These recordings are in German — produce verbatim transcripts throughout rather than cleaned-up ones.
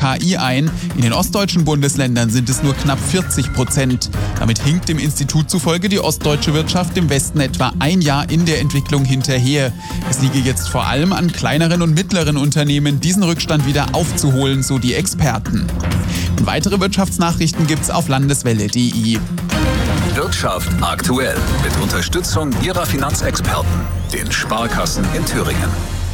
K I ein. In den ostdeutschen Bundesländern sind es nur knapp vierzig Prozent. Damit hinkt dem Institut zufolge die ostdeutsche Wirtschaft im Westen etwa ein Jahr in der Entwicklung hinterher. Es liege jetzt vor allem an kleineren und mittleren Unternehmen, diesen Rückstand wieder aufzuholen, so die Experten. Und weitere Wirtschaftsnachrichten gibt's auf landeswelle punkt de. Wirtschaft aktuell mit Unterstützung Ihrer Finanzexperten, den Sparkassen in Thüringen.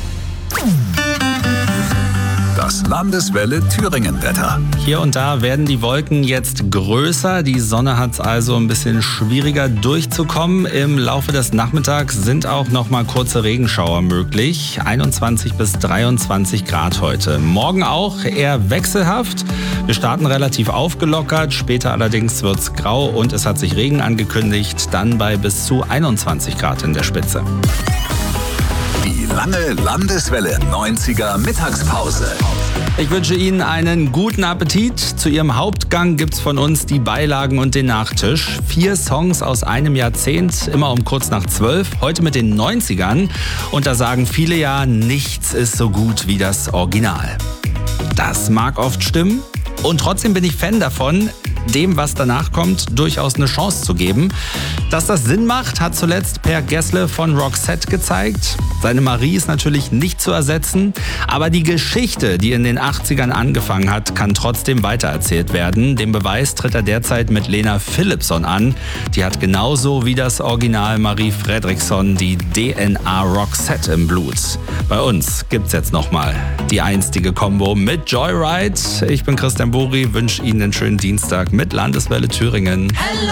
Das Landeswelle Thüringen-Wetter. Hier und da werden die Wolken jetzt größer. Die Sonne hat es also ein bisschen schwieriger durchzukommen. Im Laufe des Nachmittags sind auch noch mal kurze Regenschauer möglich. einundzwanzig bis dreiundzwanzig Grad heute. Morgen auch eher wechselhaft. Wir starten relativ aufgelockert. Später allerdings wird es grau und es hat sich Regen angekündigt. Dann bei bis zu einundzwanzig Grad in der Spitze. Die lange Landeswelle neunziger Mittagspause. Ich wünsche Ihnen einen guten Appetit. Zu Ihrem Hauptgang gibt's von uns die Beilagen und den Nachtisch. Vier Songs aus einem Jahrzehnt, immer um kurz nach zwölf. Heute mit den neunzigern. Und da sagen viele ja, nichts ist so gut wie das Original. Das mag oft stimmen. Und trotzdem bin ich Fan davon, dem, was danach kommt, durchaus eine Chance zu geben. Dass das Sinn macht, hat zuletzt Per Gessle von Roxette gezeigt. Seine Marie ist natürlich nicht zu ersetzen, aber die Geschichte, die in den achtzigern angefangen hat, kann trotzdem weitererzählt werden. Den Beweis tritt er derzeit mit Lena Philipsson an. Die hat genauso wie das Original Marie Fredriksson die D N A Roxette im Blut. Bei uns gibt's jetzt nochmal die einstige Kombo mit Joyride. Ich bin Christian Buri, wünsche Ihnen einen schönen Dienstag mit Landeswelle Thüringen. Hello.